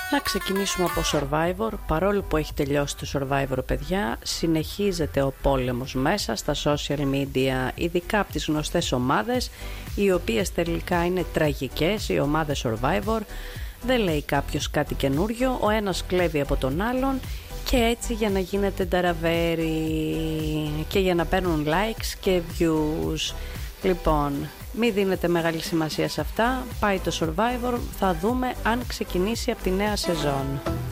Να ξεκινήσουμε από Survivor. Παρόλο που έχει τελειώσει το Survivor, παιδιά, συνεχίζεται ο πόλεμος μέσα στα social media, ειδικά από τις γνωστές ομάδες, οι οποίες τελικά είναι τραγικές, οι ομάδες Survivor. Δεν λέει κάποιος κάτι καινούριο, ο ένας κλέβει από τον άλλον και έτσι για να γίνεται νταραβέρι και για να παίρνουν likes και views. Λοιπόν, μην δίνετε μεγάλη σημασία σε αυτά. Πάει το Survivor, θα δούμε αν ξεκινήσει από τη νέα σεζόν.